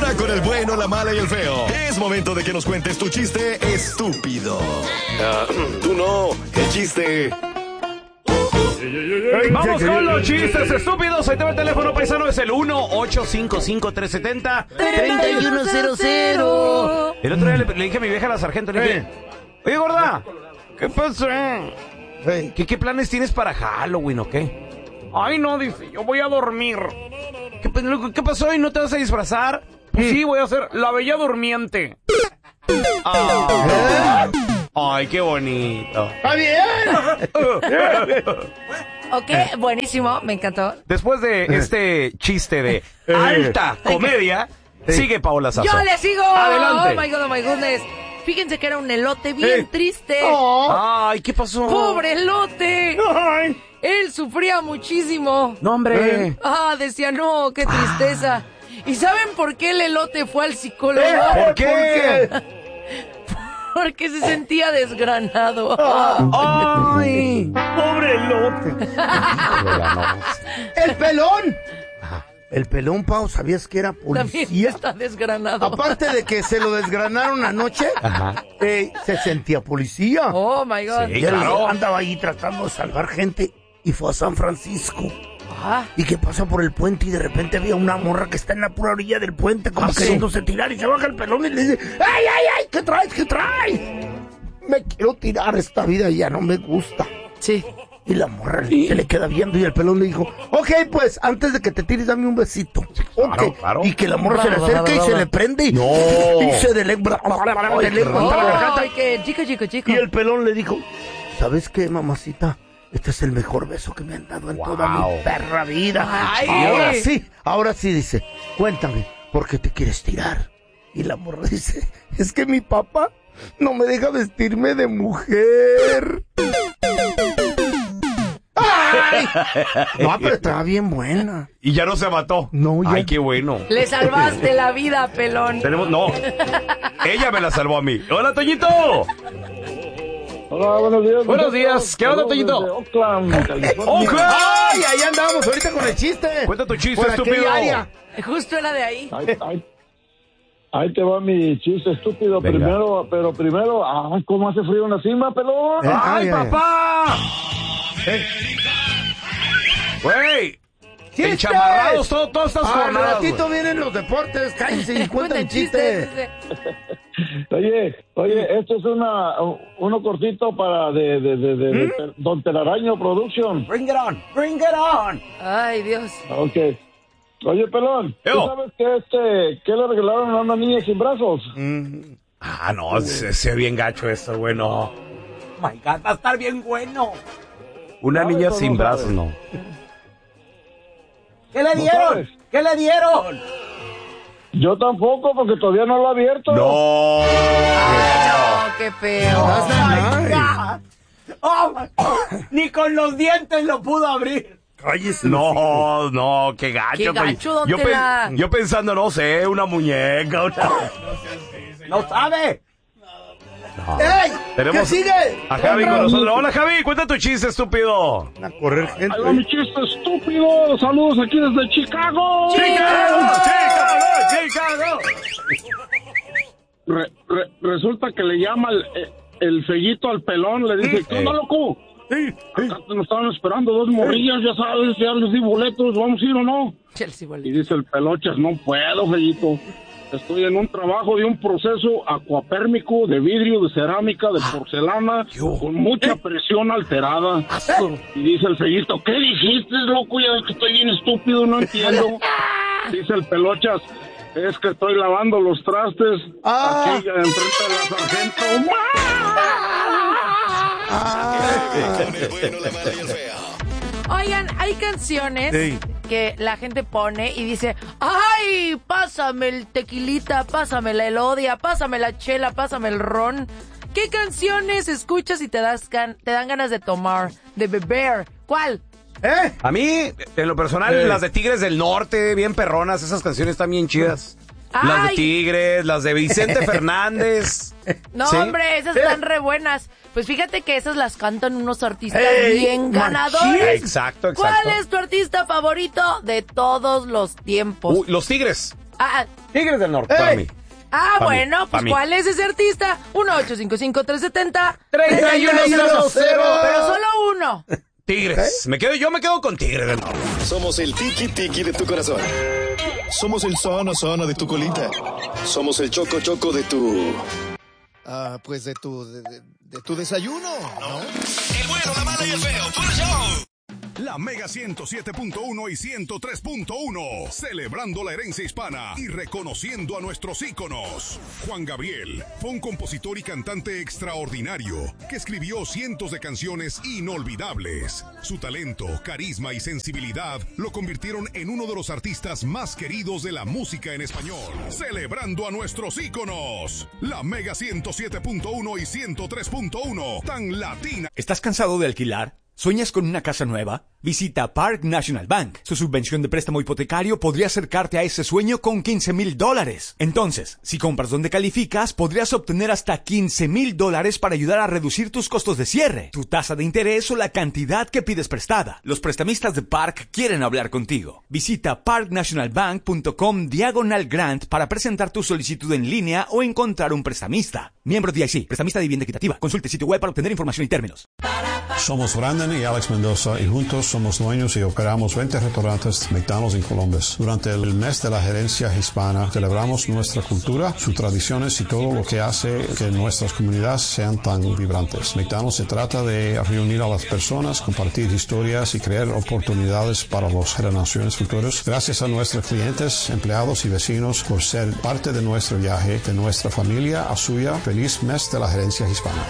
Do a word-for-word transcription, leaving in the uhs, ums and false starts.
Ahora con el bueno, la mala y el feo. Es momento de que nos cuentes tu chiste estúpido. Uh, tú no, el chiste... Vamos con los chistes estúpidos. Ahí te va el teléfono, paisano. Es el uno ocho cinco cinco, tres siete cero, tres uno cero cero. El otro día le, le dije a mi vieja, la sargento, le dije, oye, gorda, ¿qué pasó? ¿Qué, ¿Qué planes tienes para Halloween o qué? Ay, no, dice, yo voy a dormir. ¿Qué, qué pasó? ¿Y no te vas a disfrazar? Pues sí, voy a hacer la Bella Durmiente. Ah. Ay, qué bonito. ¡Está bien! Ok, buenísimo, me encantó. Después de este chiste de alta comedia, sigue Paola Sazo. ¡Yo le sigo! Adelante. Oh my God, oh my goodness. Fíjense que era un elote bien Eh. triste. Oh. Ay, ¿qué pasó? ¡Pobre elote! Ay. Él sufría muchísimo. No, hombre. Eh. Ah, decía, no, qué tristeza. Ah. ¿Y saben por qué el elote fue al psicólogo? ¿Eh? ¿Por qué? ¿Por qué? Porque se sentía desgranado. ¡Ay! ¡Pobre elote! ¡El pelón! El pelón, Pau, ¿sabías que era También policía? está desgranado. Aparte de que se lo desgranaron anoche, eh, se sentía policía. Oh, my God. Sí, Y él claro. andaba ahí tratando de salvar gente y fue a San Francisco. Ah. Y que pasa por el puente y de repente había una morra que está en la pura orilla del puente como ¿Ah, queriéndose sí? tirar y se baja el pelón y le dice, ¡ay, ay, ay! ¿Qué traes? ¿Qué traes? Me quiero tirar, esta vida ya no me gusta. Sí. Y la morra sí. se le queda viendo y el pelón le dijo, ok, pues, antes de que te tires, dame un besito. Claro, okay. claro. Y que la morra se le acerca y se le prende y, no. y se delegua. Ay, qué chico, chico, chico. Y el pelón le dijo, ¿sabes qué, mamacita? Este es el mejor beso que me han dado en wow. toda mi perra vida. Ay. Ahora sí, ahora sí, dice, cuéntame, ¿por qué te quieres tirar? Y la morra dice, es que mi papá no me deja vestirme de mujer. ¡Ay! No, pero estaba bien buena. Y ya no se mató. No, ya. Ay, qué bueno. Le salvaste la vida, pelón. Tenemos, no. Ella me la salvó a mí. ¡Hola, Toñito! Hola, buenos días. Buenos días. ¿Qué onda, Toñito? Desde Oakland, California. ¡Oakland! ¡Ay, ahí andamos ahorita con el chiste! Cuenta tu chiste, Por estúpido. aquella área. Justo era de ahí. Ahí, ahí, ahí te va mi chiste estúpido. Venga. Primero, pero primero, ay, ¿cómo hace frío en la cima, pelón? Eh. ¡Ay, Ay, ay, papá! ¡Güey! ¡Chistes! Enchamarrados todo, todas estas Al jornadas, ratito güey. vienen los deportes, cállense y cuentan Cuenten chistes. chistes. Oye, oye, esto es una uno cortito para de, de, de, de, de Don Telaraño Production. Bring it on, bring it on. Ay, Dios. Ok. Oye, pelón, ¿tú Yo. sabes que este, qué le regalaron a una niña sin brazos? Ah, no, se, se ve bien gacho esto, güey, no. Oh my God, va a estar bien bueno. Una ¿Sabes niña o no sin brazos, sabes? no. ¿Qué le ¿No dieron? sabes? ¿Qué le dieron? Yo tampoco, porque todavía no lo he abierto. No. No, qué feo. That's not nice. Oh my God. Ni con los dientes lo pudo abrir. Cállese. No, no, qué gacho. Qué pues. gacho, don yo, Tela. yo pensando, no sé, una muñeca, una... No sabe. No. ¡Ey! Tenemos ¿Qué sigue? A Javi con nosotros. Hola, Javi, cuenta tu chiste, estúpido. Van a correr gente. Ahí va mi chiste estúpido. Saludos aquí desde Chicago. ¡Chicago! ¡Chicago! ¡Chicago! Re- re- resulta que le llama el, el fellito al pelón, le dice, ¿qué onda, loco? Acá nos estaban esperando dos morrillas, ya sabes, ya les di boletos, ¿vamos a ir o no? Chelsea, Y dice el pelochas, no puedo, fellito. Estoy en un trabajo de un proceso acuapérmico de vidrio, de cerámica, de porcelana, con mucha presión alterada. Y dice el fellito, ¿qué dijiste, loco? Ya ves que estoy bien estúpido, no entiendo. Dice el pelochas, es que estoy lavando los trastes Ah. aquí enfrente de la sargento. Con el bueno, la mala y el feo. Oigan, hay canciones Sí. que la gente pone y dice, ay, pásame el tequilita, pásame la elodia, pásame la chela, pásame el ron. ¿Qué canciones escuchas y te, das gan- te dan ganas de tomar, de beber? ¿Cuál? ¿Eh? A mí, en lo personal, Eh. las de Tigres del Norte, bien perronas, esas canciones están bien chidas. Ay. Las de Tigres, las de Vicente Fernández. No, ¿Sí? hombre, esas están re buenas. Pues fíjate que esas las cantan unos artistas Ey, bien machín. ganadores. Exacto, exacto. ¿Cuál es tu artista favorito de todos los tiempos? Uy, los Tigres. Ah, Tigres del Norte, ¡Ey! para mí. ah Pa' mí, bueno, pa' pues mí. ¿cuál es ese artista? uno ocho cinco cinco, tres siete cero, treinta y uno cero cero. Pero solo uno. Tigres. Me quedo, yo me quedo con Tigres del Norte. Somos el tiki tiki de tu corazón. Somos el sana sana de tu colita. Somos el choco choco de tu... Ah, pues de tu, de, de- de tu desayuno, ¿no? El bueno, la mala y el feo. ¡Puro show! La Mega ciento siete punto uno y ciento tres punto uno, celebrando la herencia hispana y reconociendo a nuestros íconos. Juan Gabriel fue un compositor y cantante extraordinario que escribió cientos de canciones inolvidables. Su talento, carisma y sensibilidad lo convirtieron en uno de los artistas más queridos de la música en español. Celebrando a nuestros íconos. La Mega ciento siete punto uno y ciento tres punto uno, tan latina. ¿Estás cansado de alquilar? ¿Sueñas con una casa nueva? Visita Park National Bank. Su subvención de préstamo hipotecario podría acercarte a ese sueño con quince mil dólares. Entonces, si compras donde calificas, podrías obtener hasta quince mil dólares para ayudar a reducir tus costos de cierre, tu tasa de interés o la cantidad que pides prestada. Los prestamistas de Park quieren hablar contigo. Visita parknationalbank.com diagonal grant para presentar tu solicitud en línea o encontrar un prestamista. Miembro D I C, prestamista de vivienda equitativa. Consulte el sitio web para obtener información y términos. Somos Brandon y Alex Mendoza y juntos somos dueños y operamos veinte restaurantes McDonald's en Columbus. Durante el mes de la gerencia hispana celebramos nuestra cultura, sus tradiciones y todo lo que hace que nuestras comunidades sean tan vibrantes. McDonald's se trata de reunir a las personas, compartir historias y crear oportunidades para las generaciones futuras. Gracias a nuestros clientes, empleados y vecinos por ser parte de nuestro viaje, de nuestra familia a suya. Feliz mes de la gerencia hispana.